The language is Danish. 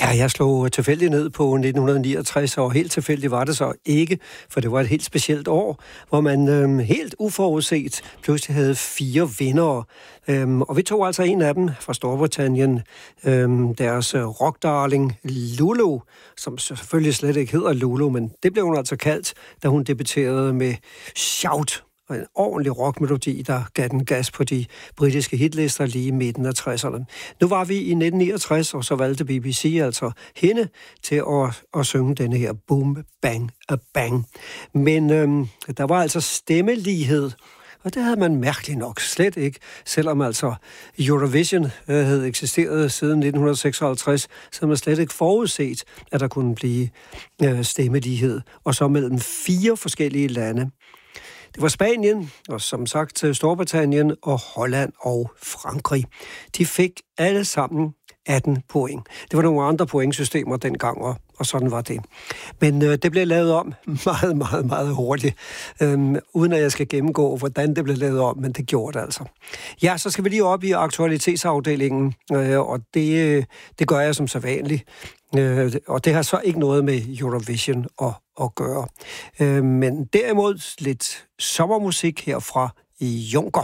jeg slog tilfældigt ned på 1969, og helt tilfældigt var det så ikke, for det var et helt specielt år, hvor man helt uforudset pludselig havde 4 vindere. Og vi tog altså en af dem fra Storbritannien, deres rockdarling Lulu, som selvfølgelig slet ikke hedder Lulu, men det blev hun altså kaldt, da hun debuterede med Shout, og en ordentlig rockmelodi, der gav den gas på de britiske hitlister lige i midten af 60'erne. Nu var vi i 1969, og så valgte BBC altså hende til at synge denne her Boom, Bang, a Bang. Men der var altså stemmelighed, og det havde man mærkeligt nok slet ikke, selvom altså Eurovision havde eksisteret siden 1956, så havde man slet ikke forudset, at der kunne blive stemmelighed, og så mellem 4 forskellige lande. Det var Spanien, og som sagt Storbritannien og Holland og Frankrig. De fik alle sammen 18 point. Det var nogle andre pointsystemer dengang, og sådan var det. Men det blev lavet om meget, meget, meget hurtigt, uden at jeg skal gennemgå, hvordan det blev lavet om, men det gjorde det altså. Ja, så skal vi lige op i aktualitetsafdelingen, og det gør jeg som sædvanligt. Og det har så ikke noget med Eurovision at gøre. Men derimod lidt sommermusik herfra i Junker.